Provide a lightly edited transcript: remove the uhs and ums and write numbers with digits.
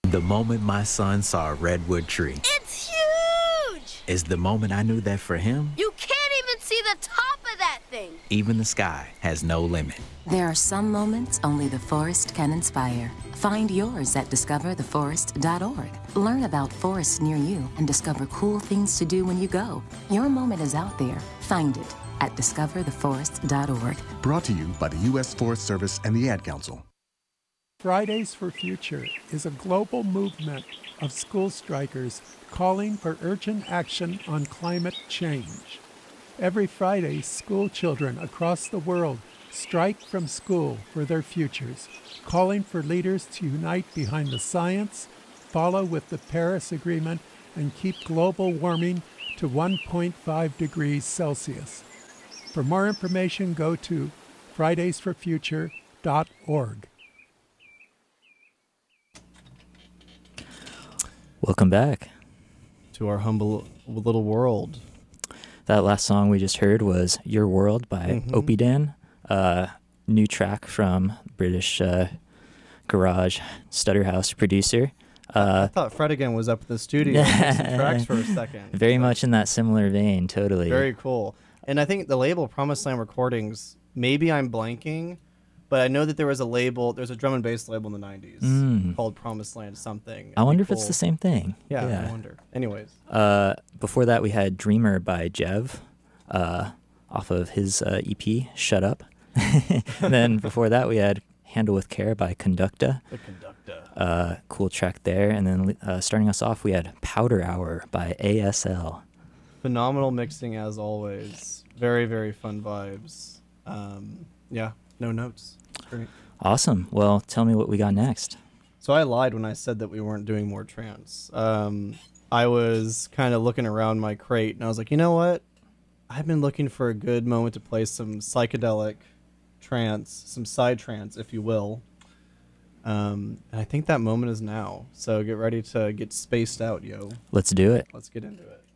The moment my son saw a redwood tree It's huge! is the moment I knew that for him, You can't even see the top of that thing. even the sky has no limit. There are some moments only the forest can inspire. Find yours at discovertheforest.org. Learn about forests near you and discover cool things to do when you go. Your moment is out there. Find it at discovertheforest.org. Brought to you by the U.S. Forest Service and the Ad Council. Fridays for Future is a global movement of school strikers calling for urgent action on climate change. Every Friday, school children across the world strike from school for their futures, calling for leaders to unite behind the science, follow with the Paris Agreement, and keep global warming to 1.5 degrees Celsius. For more information, go to fridaysforfuture.org. Welcome back to our humble little world. That last song we just heard was Your World by Opidan, new track from British garage Stutterhouse producer. I thought Fred again was up in the studio and some tracks for a second. Very much in that similar vein, totally. Very cool. And I think the label Promised Land Recordings, maybe I'm blanking, but I know that there was a label, there's a drum and bass label in the 90s called Promised Land something. I wonder if it's the same thing. Yeah, I wonder. Anyways. Before that, we had Dreamer by Jev off of his EP, Shut Up. And then before that, we had Handle With Care by Conducta. The Conducta. Cool track there. And then starting us off, we had Powder Hour by ASL. Phenomenal mixing as always. Very, very fun vibes. Yeah, no notes. Great. Awesome. Well, tell me what we got next. So I lied when I said that we weren't doing more trance. I was kind of looking around my crate, and I was like, you know what? I've been looking for a good moment to play some psychedelic trance, some side trance, if you will. And I think that moment is now. So get ready to get spaced out, yo. Let's do it. Let's get into it.